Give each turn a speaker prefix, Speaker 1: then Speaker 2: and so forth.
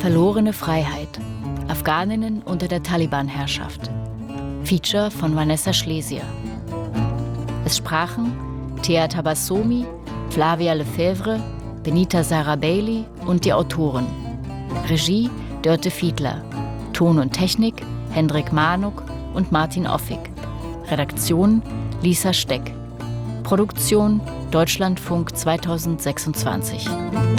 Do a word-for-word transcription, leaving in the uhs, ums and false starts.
Speaker 1: Verlorene Freiheit. Afghaninnen unter der Taliban-Herrschaft. Feature von Vanessa Schlesier. Es sprachen Thea Tabassomi, Flavia Lefevre, Benita Sarah Bailey und die Autoren. Regie Dörte Fiedler. Ton und Technik Hendrik Manuk und Martin Offig. Redaktion Lisa Steck. Produktion Deutschlandfunk zweitausendsechsundzwanzig.